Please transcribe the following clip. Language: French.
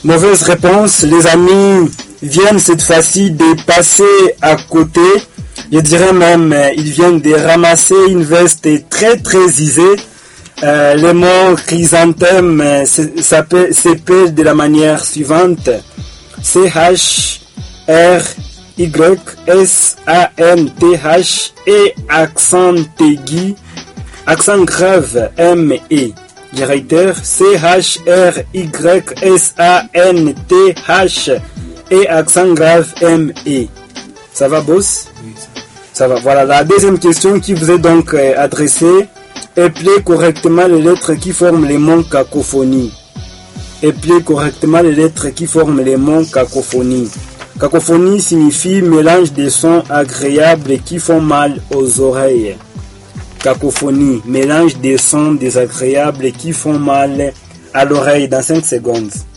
Mauvaise réponse. Les amis viennent cette fois-ci de passer à côté. Je dirais même, ils viennent de ramasser une veste très usée. Le mot chrysanthème s'appelle de la manière suivante. C-H-R-Y-S-A-N-T-H et accent aigu, accent grave M-E. Je réitère, C-H-R-Y-S-A-N-T-H et accent grave M-E. Ça va, boss? Oui, Ça va. Voilà, la deuxième question qui vous est donc adressée. Appelez correctement les lettres qui forment les mots cacophonie. Appelez correctement les lettres qui forment les mots cacophonie. Cacophonie signifie mélange de sons agréables qui font mal aux oreilles. Cacophonie, mélange de sons désagréables qui font mal à l'oreille. Dans 5 secondes.